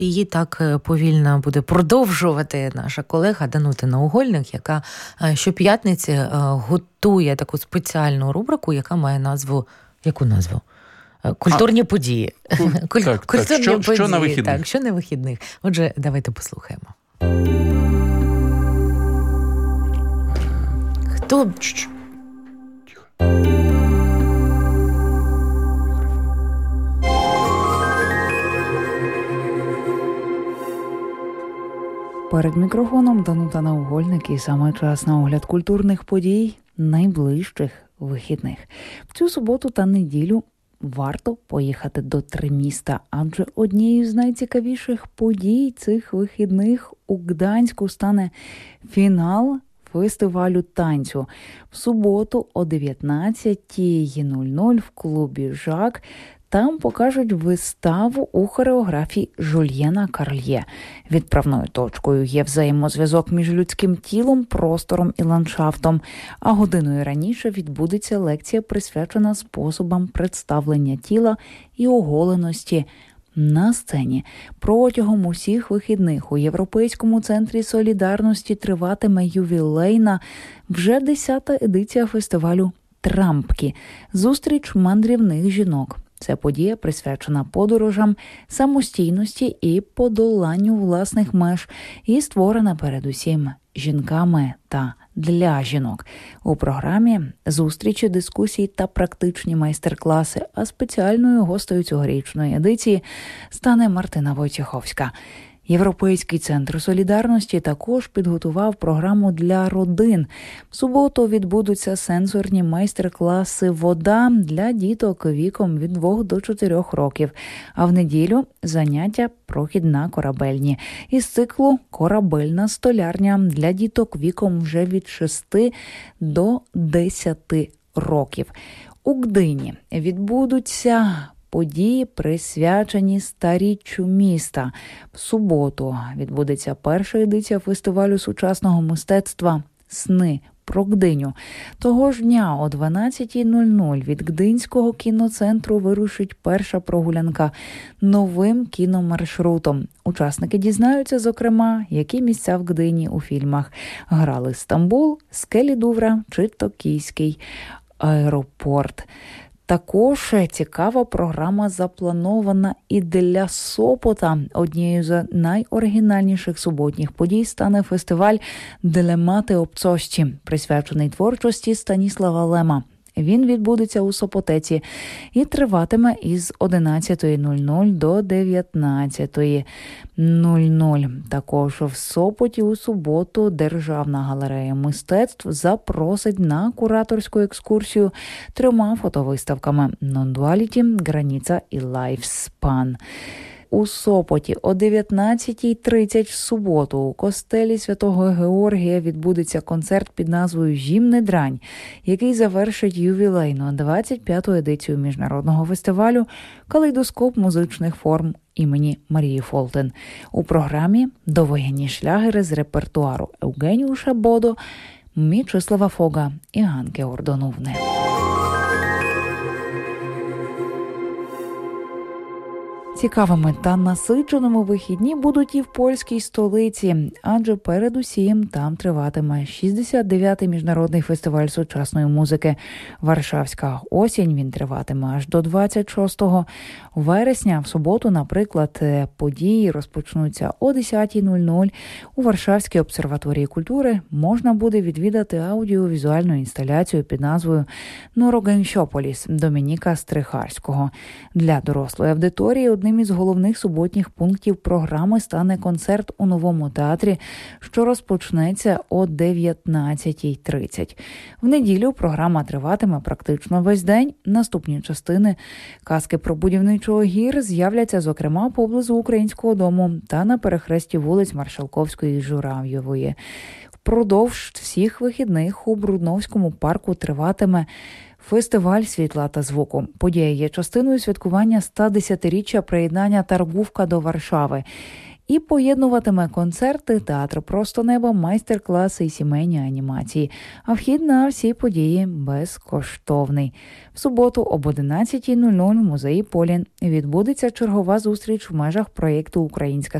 Її так повільно буде продовжувати наша колега Данута Наугольник, яка щоп'ятниці готує таку спеціальну рубрику, яка має назву... Яку назву? Культурні події. Культурні події. Що на вихідних? Так, що на вихідних. Отже, давайте послухаємо. Хто... Тихо. Перед мікрофоном Данута Наугольник, і саме час на огляд культурних подій найближчих вихідних. В цю суботу та неділю варто поїхати до Триміста, адже однією з найцікавіших подій цих вихідних у Гданську стане фінал фестивалю танцю. В суботу о 19:00 в клубі «Жак» там покажуть виставу у хореографії Жульєна Карльє. Відправною точкою є взаємозв'язок між людським тілом, простором і ландшафтом. А годиною раніше відбудеться лекція, присвячена способам представлення тіла і оголеності на сцені. Протягом усіх вихідних у Європейському центрі солідарності триватиме ювілейна вже 10-та едиція фестивалю «Трампки» – зустріч мандрівних жінок. Це подія присвячена подорожам, самостійності і подоланню власних меж і створена передусім жінками та для жінок. У програмі зустрічі, дискусії та практичні майстер-класи, а спеціальною гостею цьогорічної едиції стане Мартина Войцеховська. Європейський центр солідарності також підготував програму для родин. В суботу відбудуться сенсорні майстер-класи «Вода» для діток віком від 2 до 4 років, а в неділю заняття «Прохід на корабельні» із циклу «Корабельна столярня» для діток віком вже від 6 до 10 років. У Гдині відбудуться події, присвячені старіччю міста. В суботу відбудеться перша едиція фестивалю сучасного мистецтва «Сни про Гдиню». Того ж дня о 12:00 від Гдинського кіноцентру вирушить перша прогулянка новим кіномаршрутом. Учасники дізнаються, зокрема, які місця в Гдині у фільмах грали «Стамбул», «Скелі Дувра» чи «Токійський аеропорт». Також цікава програма запланована і для Сопота. Однією з найоригінальніших суботніх подій стане фестиваль «Делемати обцості», присвячений творчості Станіслава Лема. Він відбудеться у Сопотеці і триватиме із 11:00 до 19:00. Також в Сопоті у суботу Державна галерея мистецтв запросить на кураторську екскурсію 3 фотовиставками «Non-Duality», «Границя» і «Lifespan». У Сопоті о 19:30 в суботу у костелі Святого Георгія відбудеться концерт під назвою «Жімне дрань», який завершить ювілейну 25-ту едицію міжнародного фестивалю «Калейдоскоп музичних форм» імені Марії Фолтен. У програмі довоєнні шлягери з репертуару Евгеніуша Бодо, Мічислава Фога і Ганки Ордонувни. Цікавими та насиченими вихідні будуть і в польській столиці, адже передусім там триватиме 69-й міжнародний фестиваль сучасної музики «Варшавська осінь». Він триватиме аж до 26 вересня. В суботу, наприклад, події розпочнуться о 10:00. У Варшавській обсерваторії культури можна буде відвідати аудіовізуальну інсталяцію під назвою «Норогенщополіс» Домініка Стрихарського. Для дорослої аудиторії одним із головних суботніх пунктів програми стане концерт у Новому театрі, що розпочнеться о 19:30. В неділю програма триватиме практично весь день. Наступні частини казки про будівничого гір з'являться, зокрема, поблизу Українського дому та на перехресті вулиць Маршалковської і Журавльової. Впродовж всіх вихідних у Брудновському парку триватиме фестиваль світла та звуку. Подія є частиною святкування 110-річчя приєднання Таргувка до Варшави. і поєднуватиме концерти, театр «Просто неба», майстер-класи і сімейні анімації. А вхід на всі події безкоштовний. В суботу об 11:00 в музеї Полін відбудеться чергова зустріч в межах проєкту «Українська